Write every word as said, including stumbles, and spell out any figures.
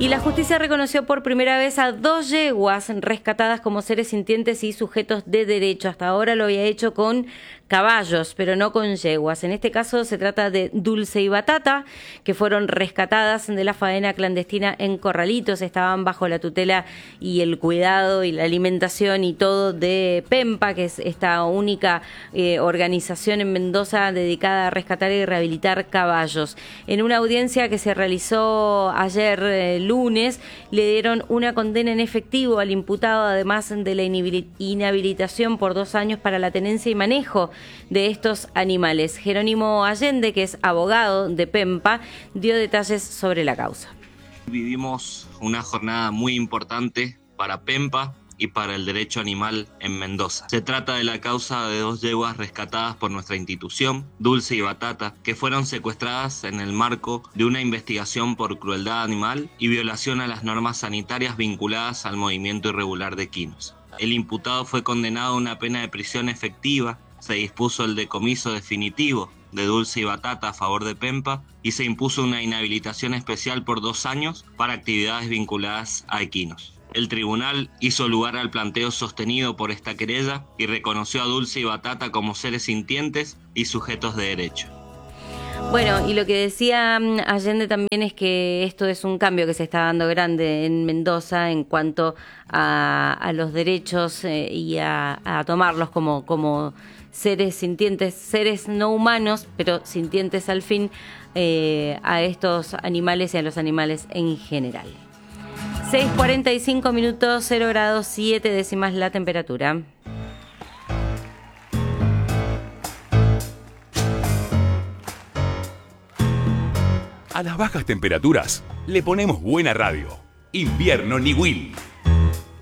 Y la justicia reconoció por primera vez a dos yeguas rescatadas como seres sintientes y sujetos de derecho. Hasta ahora lo había hecho con caballos, pero no con yeguas. En este caso se trata de Dulce y Batata, que fueron rescatadas de la faena clandestina en Corralitos. Estaban bajo la tutela y el cuidado y la alimentación y todo de PEMPA, que es esta única eh, organización en Mendoza dedicada a rescatar y rehabilitar caballos. En una audiencia que se realizó ayer eh, lunes, le dieron una condena en efectivo al imputado, además de la inhabilitación por dos años para la tenencia y manejo de estos animales. Jerónimo Allende, que es abogado de PEMPA, dio detalles sobre la causa. Vivimos una jornada muy importante para PEMPA y para el derecho animal en Mendoza. Se trata de la causa de dos yeguas rescatadas por nuestra institución, Dulce y Batata, que fueron secuestradas en el marco de una investigación por crueldad animal y violación a las normas sanitarias vinculadas al movimiento irregular de equinos. El imputado fue condenado a una pena de prisión efectiva, se dispuso el decomiso definitivo de Dulce y Batata a favor de PEMPA y se impuso una inhabilitación especial por dos años para actividades vinculadas a equinos. El tribunal hizo lugar al planteo sostenido por esta querella y reconoció a Dulce y Batata como seres sintientes y sujetos de derecho. Bueno, y lo que decía Allende también es que esto es un cambio que se está dando grande en Mendoza en cuanto a, a los derechos eh, y a, a tomarlos como, como seres sintientes, seres no humanos, pero sintientes al fin, eh, a estos animales y a los animales en general. seis cuarenta y cinco minutos, cero grados, siete décimas la temperatura. A las bajas temperaturas le ponemos buena radio. Invierno Niwil.